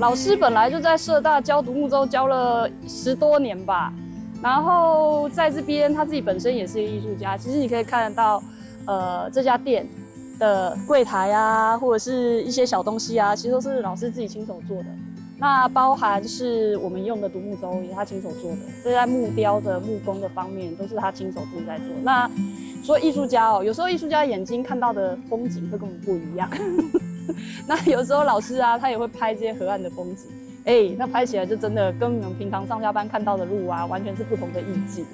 老师本来就在社大教独木舟，教了10多年吧。然后在这边他自己本身也是一个艺术家，其实你可以看得到，这家店的柜台啊，或者是一些小东西啊，其实都是老师自己亲手做的。那包含是我们用的独木舟，也是他亲手做的。这在木雕的木工的方面，都是他亲手自己在做。那说艺术家哦，有时候艺术家眼睛看到的风景会跟我们不一样。那有时候老师啊，他也会拍这些河岸的风景。那拍起来就真的跟我们平常上下班看到的路啊，完全是不同的意境。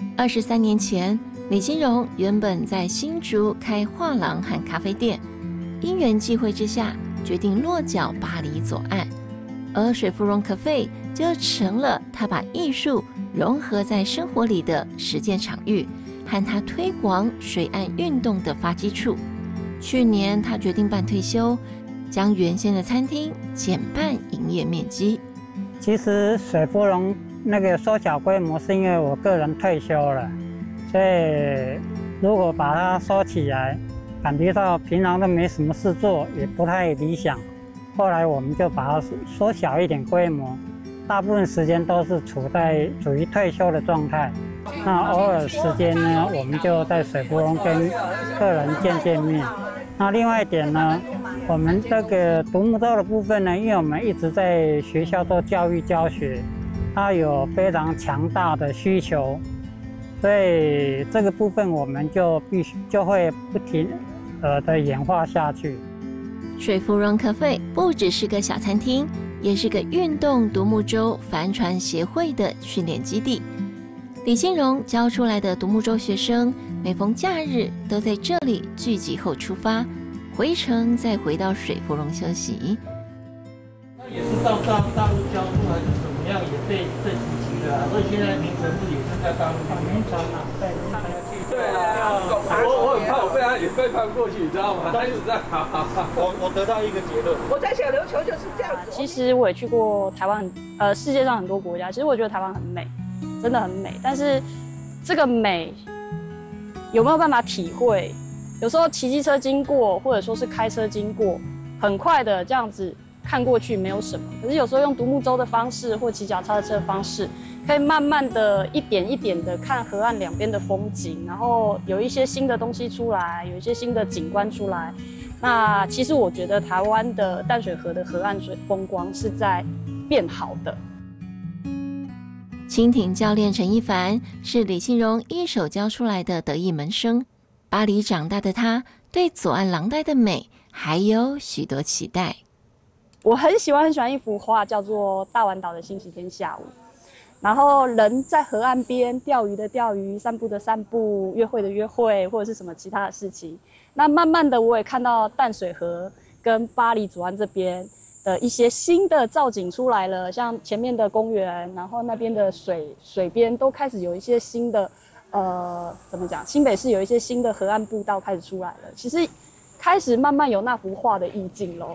23年前，李金荣原本在新竹开画廊和咖啡店，因缘际会之下，决定落脚巴黎左岸，而水芙蓉 Cafe 就成了他把艺术融合在生活里的实践场域，和他推广水岸运动的发基处。去年他决定办退休，将原先的餐厅减半营业面积。 其实水芙蓉那个缩小规模是因为我个人退休了，所以如果把它收起来，感觉到平常都没什么事做，也不太理想。后来我们就把它缩小一点规模，大部分时间都是处于退休的状态。那偶尔时间呢，我们就在水芙蓉跟客人见面。那另外一点呢，我们这个独木舟的部分呢，因为我们一直在学校做教育教学，它有非常强大的需求，所以这个部分我们就会不停的演化下去。 水芙蓉 Cafe 不只是个小餐厅，也是个运动独木舟帆船协会的训练基地。李金荣教出来的独木舟学生，每逢假日都在这里聚集后出发，回程再回到水芙蓉休息。 那也是到大陆教书还是怎么样，也被这几级的所以现在名城市也是在大陆名城啊， 对啊，我很怕我被他也被翻过去，你知道吗？他一直在我得到一个结论， 我在小琉球就是这样子。 其实我也去过台湾，世界上很多国家，其实我觉得台湾很美，真的很美。但是这个美有没有办法体会？有时候骑机车经过，或者说是开车经过，很快的这样子看过去没有什么。可是有时候用独木舟的方式，或骑脚踏车的方式，可以慢慢的一点一点的看河岸两边的风景，然后有一些新的东西出来，有一些新的景观出来。那其实我觉得台湾的淡水河的河岸风光是在变好的。 蜻蜓教练陈一凡是李金荣一手教出来的得意门生。巴黎长大的他，对左岸廊带的美还有许多期待。 我很喜欢一幅画，叫做《大湾岛的星期天下午》。然后人在河岸边钓鱼的钓鱼，散步的散步，约会的约会，或者是什么其他的事情。那慢慢的，我也看到淡水河跟巴黎左岸这边的一些新的造景出来了，像前面的公园，然后那边的水边都开始有一些新的，怎么讲？新北市有一些新的河岸步道开始出来了，其实开始慢慢有那幅画的意境咯。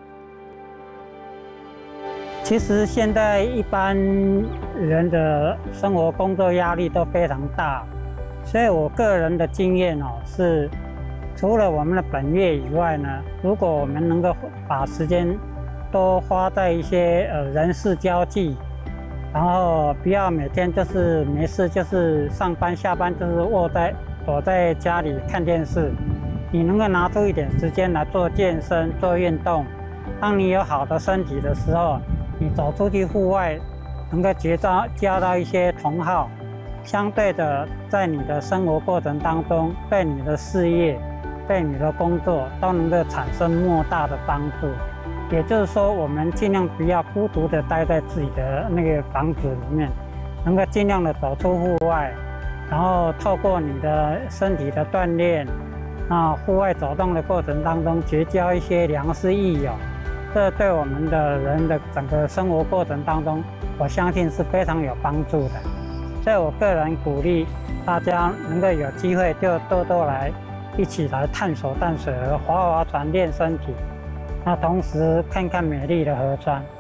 其实现在一般人的生活工作压力都非常大，所以我个人的经验是，除了我们的本业以外呢，如果我们能够把时间多花在一些人事交际，然后不要每天就是没事就是上班下班就是躲在家里看电视，你能够拿出一点时间来做健身做运动，当你有好的身体的时候，你走出去户外，能够交到一些同好，相对的，在你的生活过程当中，对你的事业、对你的工作都能够产生莫大的帮助。也就是说，我们尽量不要孤独的待在自己的那个房子里面，能够尽量的走出户外，然后透过你的身体的锻炼，户外走动的过程当中结交一些良师益友。这对我们的人的整个生活过程当中，我相信是非常有帮助的。所以我个人鼓励大家能够有机会就多来一起来探索淡水河，划划船练身体，同时看看美丽的河川。